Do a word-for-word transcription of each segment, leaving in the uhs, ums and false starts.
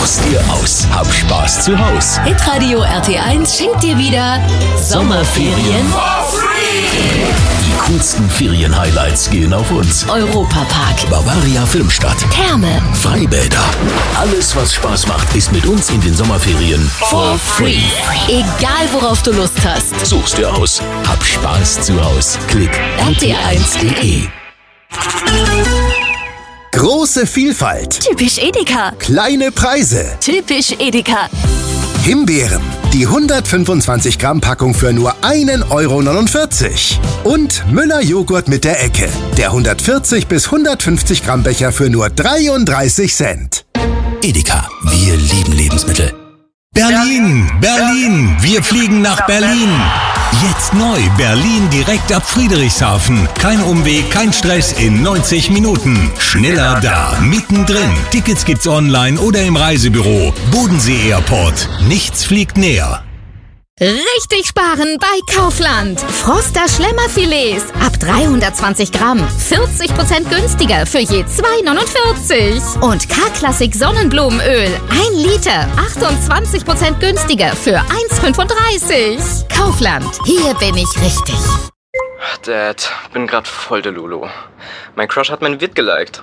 Such's dir aus. Hab Spaß zu Haus. Hitradio R T eins schenkt dir wieder Sommerferien for free. Die coolsten Ferien-Highlights gehen auf uns. Europapark, Bavaria Filmstadt, Therme, Freibäder. Alles, was Spaß macht, ist mit uns in den Sommerferien for free. Egal, worauf du Lust hast. Such's dir aus. Hab Spaß zu Haus. Klick R T eins punkt de. Große Vielfalt. Typisch Edeka. Kleine Preise. Typisch Edeka. Himbeeren. Die hundertfünfundzwanzig Gramm Packung für nur einen Euro neunundvierzig. Und Müller Joghurt mit der Ecke. Der hundertvierzig bis hundertfünfzig Gramm Becher für nur dreiunddreißig Cent. Edeka. Wir lieben Lebensmittel. Berlin, Berlin, wir fliegen nach Berlin. Jetzt neu, Berlin direkt ab Friedrichshafen. Kein Umweg, kein Stress in neunzig Minuten. Schneller da, mittendrin. Tickets gibt's online oder im Reisebüro. Bodensee Airport. Nichts fliegt näher. Richtig sparen bei Kaufland. Froster Schlemmerfilets ab dreihundertzwanzig Gramm. vierzig Prozent günstiger für je zwei neunundvierzig. Und K-Klassik Sonnenblumenöl. ein Liter. achtundzwanzig Prozent günstiger für eins fünfunddreißig. Kaufland. Hier bin ich richtig. Dad, bin grad voll der Lulu. Mein Crush hat mein Vid geliked.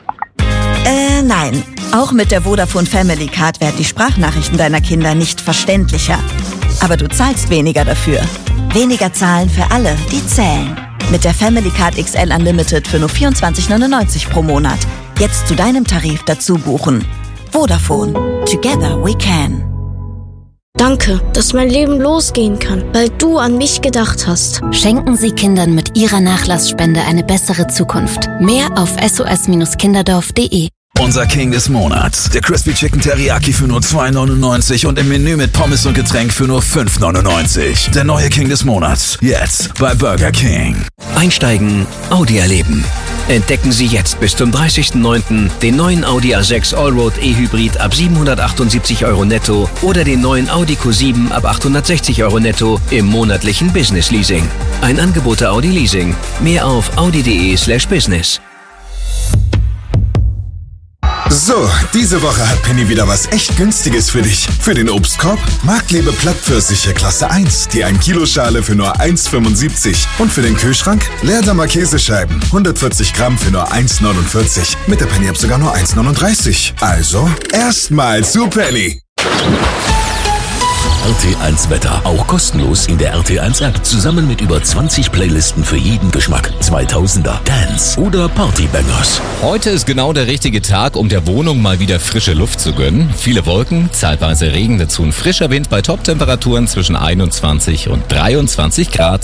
Äh, nein. Auch mit der Vodafone Family Card werden die Sprachnachrichten deiner Kinder nicht verständlicher. Aber du zahlst weniger dafür. Weniger zahlen für alle, die zählen. Mit der Family Card X L Unlimited für nur vierundzwanzig neunundneunzig pro Monat. Jetzt zu deinem Tarif dazu buchen. Vodafone. Together we can. Danke, dass mein Leben losgehen kann, weil du an mich gedacht hast. Schenken Sie Kindern mit Ihrer Nachlassspende eine bessere Zukunft. Mehr auf s o s kinderdorf punkt de. Unser King des Monats. Der Crispy Chicken Teriyaki für nur zwei neunundneunzig und im Menü mit Pommes und Getränk für nur fünf neunundneunzig. Der neue King des Monats. Jetzt bei Burger King. Einsteigen, Audi erleben. Entdecken Sie jetzt bis zum dreißigsten neunten den neuen Audi A sechs Allroad E-Hybrid ab siebenhundertachtundsiebzig Euro netto oder den neuen Audi Q sieben ab achthundertsechzig Euro netto im monatlichen Business Leasing. Ein Angebot der Audi Leasing. Mehr auf audi punkt de slash business. So, diese Woche hat Penny wieder was echt Günstiges für dich. Für den Obstkorb Marktlebe Plattpfirsiche Klasse eins, die ein Kilo Schale für nur eins fünfundsiebzig. Und für den Kühlschrank Leerdammer Käsescheiben, hundertvierzig Gramm für nur eins neunundvierzig. Mit der Penny-App sogar nur eins neununddreißig. Also, erstmal zu Penny. R T eins Wetter, auch kostenlos in der R T eins App, zusammen mit über zwanzig Playlisten für jeden Geschmack. zweitausender, Dance oder Partybangers. Heute ist genau der richtige Tag, um der Wohnung mal wieder frische Luft zu gönnen. Viele Wolken, zeitweise Regen, dazu ein frischer Wind bei Toptemperaturen zwischen einundzwanzig und dreiundzwanzig Grad.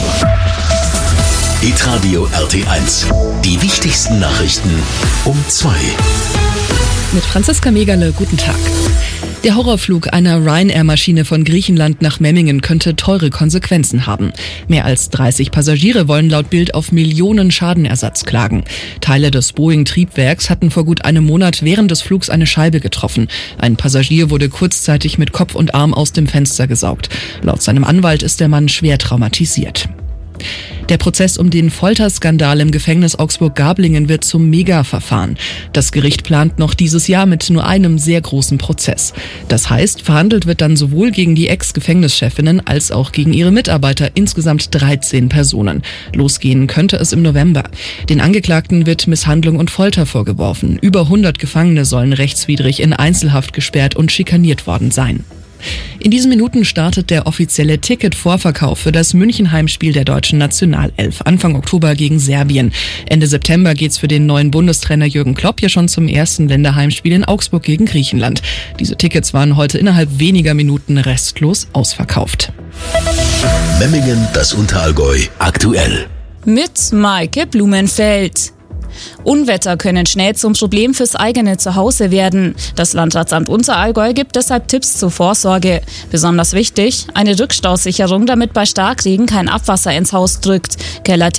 Hitradio R T eins. Die wichtigsten Nachrichten um zwei. Mit Franziska Megerle, guten Tag. Der Horrorflug einer Ryanair-Maschine von Griechenland nach Memmingen könnte teure Konsequenzen haben. Mehr als dreißig Passagiere wollen laut Bild auf Millionen Schadenersatz klagen. Teile des Boeing-Triebwerks hatten vor gut einem Monat während des Flugs eine Scheibe getroffen. Ein Passagier wurde kurzzeitig mit Kopf und Arm aus dem Fenster gesaugt. Laut seinem Anwalt ist der Mann schwer traumatisiert. Der Prozess um den Folterskandal im Gefängnis Augsburg-Gablingen wird zum Mega-Verfahren. Das Gericht plant noch dieses Jahr mit nur einem sehr großen Prozess. Das heißt, verhandelt wird dann sowohl gegen die Ex-Gefängnischefinnen als auch gegen ihre Mitarbeiter, insgesamt dreizehn Personen. Losgehen könnte es im November. Den Angeklagten wird Misshandlung und Folter vorgeworfen. Über hundert Gefangene sollen rechtswidrig in Einzelhaft gesperrt und schikaniert worden sein. In diesen Minuten startet der offizielle Ticketvorverkauf für das München-Heimspiel der deutschen Nationalelf. Anfang Oktober gegen Serbien. Ende September geht's für den neuen Bundestrainer Jürgen Klopp ja schon zum ersten Länderheimspiel in Augsburg gegen Griechenland. Diese Tickets waren heute innerhalb weniger Minuten restlos ausverkauft. Memmingen, das Unterallgäu, aktuell. Mit Maike Blumenfeld. Unwetter können schnell zum Problem fürs eigene Zuhause werden. Das Landratsamt Unterallgäu gibt deshalb Tipps zur Vorsorge. Besonders wichtig, eine Rückstausicherung, damit bei Starkregen kein Abwasser ins Haus drückt. Keller